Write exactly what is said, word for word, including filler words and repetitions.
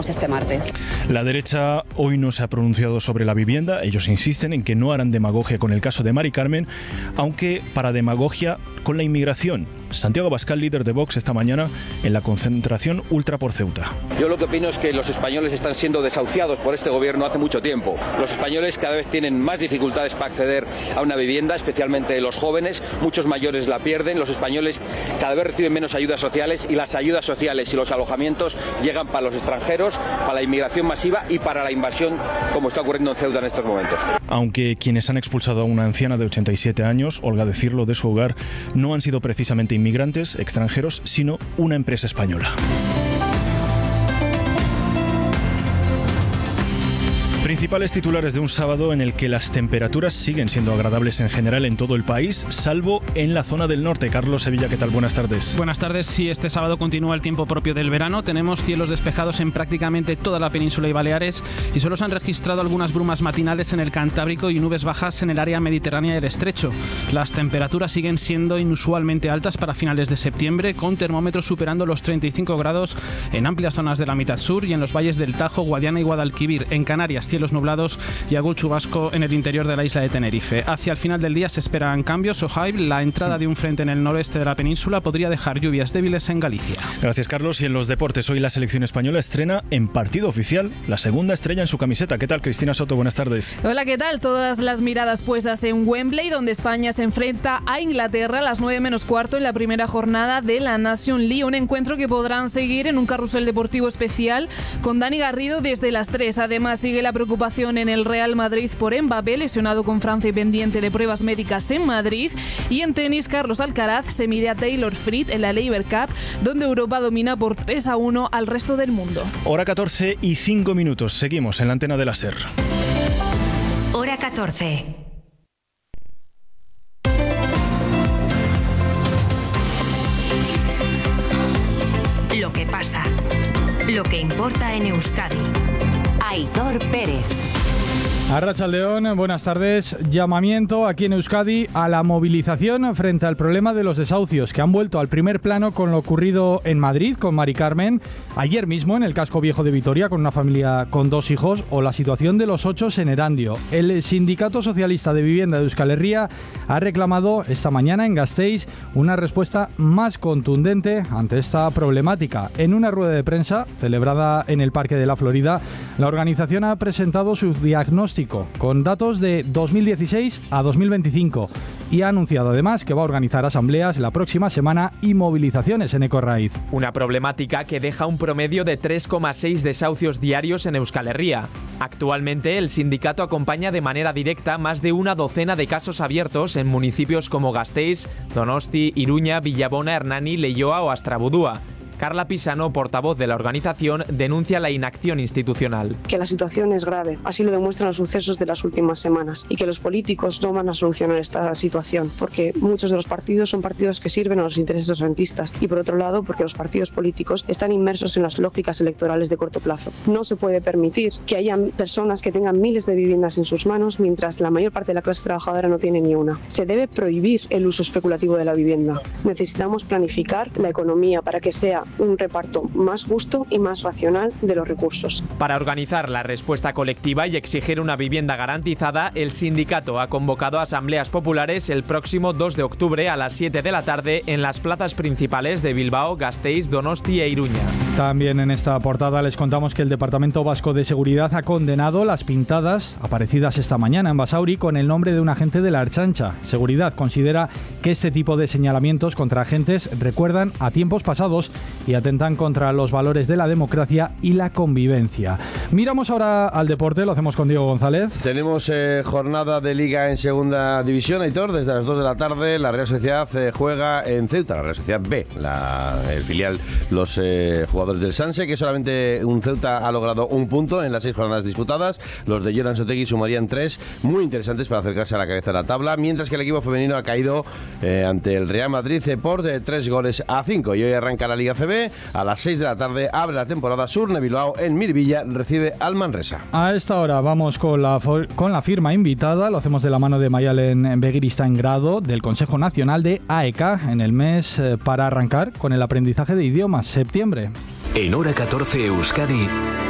veremos este martes. La derecha hoy no se ha pronunciado sobre la vivienda. Ellos insisten en que no harán demagogia con el caso de Mari Carmen, aunque para demagogia con la inmigración. Santiago Abascal, líder de Vox, esta mañana en la concentración Ultra por Ceuta. Yo lo que opino es que los españoles están siendo desahuciados por este gobierno hace mucho tiempo. Los españoles cada vez tienen más dificultades para acceder a una vivienda, especialmente los jóvenes. Muchos mayores la pierden. Los españoles cada vez reciben menos ayudas sociales y las ayudas sociales y los alojamientos llegan para los extranjeros, para la inmigración masiva y para la invasión, como está ocurriendo en Ceuta en estos momentos. Aunque quienes han expulsado a una anciana de ochenta y siete años, Olga de Cirlo, de su hogar, no han sido precisamente inmigrantes extranjeros, sino una empresa española. Principales titulares de un sábado en el que las temperaturas siguen siendo agradables en general en todo el país, salvo en la zona del norte. Carlos Sevilla, ¿qué tal? Buenas tardes. Buenas tardes. Sí, este sábado continúa el tiempo propio del verano. Tenemos cielos despejados en prácticamente toda la península y Baleares y solo se han registrado algunas brumas matinales en el Cantábrico y nubes bajas en el área mediterránea del Estrecho. Las temperaturas siguen siendo inusualmente altas para finales de septiembre, con termómetros superando los treinta y cinco grados en amplias zonas de la mitad sur y en los valles del Tajo, Guadiana y Guadalquivir. En Canarias, cielos nublados y algún chubasco en el interior de la isla de Tenerife. Hacia el final del día se esperan cambios. Sohaib, la entrada de un frente en el noroeste de la península podría dejar lluvias débiles en Galicia. Gracias, Carlos. Y en los deportes, hoy la selección española estrena en partido oficial la segunda estrella en su camiseta. ¿Qué tal, Cristina Soto? Buenas tardes. Hola, ¿qué tal? Todas las miradas puestas en Wembley, donde España se enfrenta a Inglaterra a las nueve menos cuarto en la primera jornada de la Nation League. Un encuentro que podrán seguir en un carrusel deportivo especial con Dani Garrido desde las tres. Además, sigue la preocupación en el Real Madrid por Mbappé, lesionado con Francia y pendiente de pruebas médicas en Madrid. Y en tenis, Carlos Alcaraz se mide a Taylor Fritz en la Laver Cup, donde Europa domina por tres a uno al resto del mundo. Hora catorce y cinco minutos. Seguimos en la antena de la SER. Hora catorce. Lo que pasa. Lo que importa en Euskadi. Aitor Pérez. Arratsaldeon, buenas tardes. Llamamiento aquí en Euskadi a la movilización frente al problema de los desahucios, que han vuelto al primer plano con lo ocurrido en Madrid con Mari Carmen, ayer mismo en el casco viejo de Vitoria con una familia con dos hijos, o la situación de los ochos en Erandio. El Sindicato Socialista de Vivienda de Euskal Herria ha reclamado esta mañana en Gasteiz una respuesta más contundente ante esta problemática. En una rueda de prensa celebrada en el Parque de la Florida, la organización ha presentado su diagnóstico con datos de dos mil dieciséis a dos mil veinticinco y ha anunciado además que va a organizar asambleas la próxima semana y movilizaciones en Ecorraiz. Una problemática que deja un promedio de tres coma seis desahucios diarios en Euskal Herria. Actualmente el sindicato acompaña de manera directa más de una docena de casos abiertos en municipios como Gasteiz, Donosti, Iruña, Villabona, Hernani, Leioa o Astrabudúa. Carla Pisano, portavoz de la organización, denuncia la inacción institucional. Que la situación es grave, así lo demuestran los sucesos de las últimas semanas, y que los políticos no van a solucionar esta situación, porque muchos de los partidos son partidos que sirven a los intereses rentistas, y por otro lado, porque los partidos políticos están inmersos en las lógicas electorales de corto plazo. No se puede permitir que haya personas que tengan miles de viviendas en sus manos, mientras la mayor parte de la clase trabajadora no tiene ni una. Se debe prohibir el uso especulativo de la vivienda. Necesitamos planificar la economía para que sea un reparto más justo y más racional de los recursos. Para organizar la respuesta colectiva y exigir una vivienda garantizada, el sindicato ha convocado asambleas populares el próximo dos de octubre a las siete de la tarde en las plazas principales de Bilbao, Gasteiz, Donosti e Iruña. También en esta portada les contamos que el Departamento Vasco de Seguridad ha condenado las pintadas aparecidas esta mañana en Basauri con el nombre de un agente de la Ertzaintza. Seguridad considera que este tipo de señalamientos contra agentes recuerdan a tiempos pasados y atentan contra los valores de la democracia y la convivencia. Miramos ahora al deporte, lo hacemos con Diego González. Tenemos eh, jornada de Liga en Segunda División, Aitor, desde las dos de la tarde la Real Sociedad eh, juega en Ceuta, la Real Sociedad B, la, el filial, los eh, jugadores del Sanse, que solamente un Ceuta ha logrado un punto en las seis jornadas disputadas. Los de Jonan Sotegui sumarían tres, muy interesantes para acercarse a la cabeza de la tabla, mientras que el equipo femenino ha caído eh, ante el Real Madrid eh, por de tres goles a cinco. Y hoy arranca la Liga C B. A las seis de la tarde abre la temporada Surne Bilbao en Miribilla, recibe al Manresa. A esta hora vamos con la, con la firma invitada, lo hacemos de la mano de Mayalen Begiristain Grado del Consejo Nacional de A E K en el mes eh, para arrancar con el aprendizaje de idiomas, septiembre. En Hora catorce Euskadi.